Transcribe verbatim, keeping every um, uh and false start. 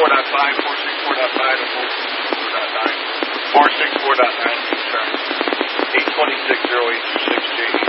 four point five, four six four point five, and four six four point nine. four six four point nine, sorry. eight two six, zero eight two six, J D.